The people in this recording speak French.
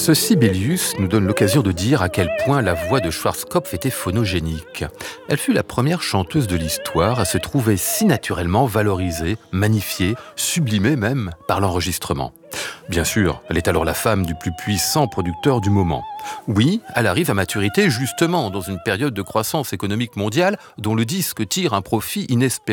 Ce Sibelius nous donne l'occasion de dire à quel point la voix de Schwarzkopf était phonogénique. Elle fut la première chanteuse de l'histoire à se trouver si naturellement valorisée, magnifiée, sublimée même par l'enregistrement. Bien sûr, elle est alors la femme du plus puissant producteur du moment. Oui, elle arrive à maturité justement dans une période de croissance économique mondiale dont le disque tire un profit inespéré.